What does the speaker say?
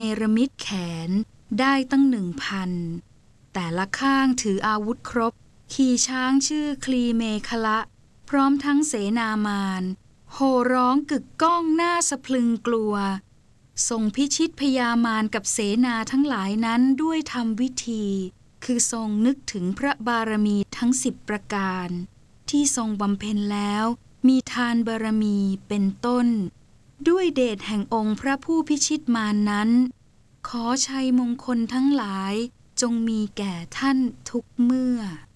เนรมิตแขนได้ตั้ง1,000แต่ละข้างถืออาวุธครบขี่ช้างชื่อคลีเมคละพร้อมทั้งเสนามานโห่ร้องกึกก้องหน้าสะพลึงกลัวทรงพิชิตพญามารกับเสนาทั้งหลายนั้นด้วยทำวิธีคือทรงนึกถึงพระบารมีทั้ง10ประการที่ทรงบำเพ็ญแล้วมีทานบารมีเป็นต้นด้วยเดชแห่งองค์พระผู้พิชิตมารนั้นขอชัยมงคลทั้งหลายจงมีแก่ท่านทุกเมื่อ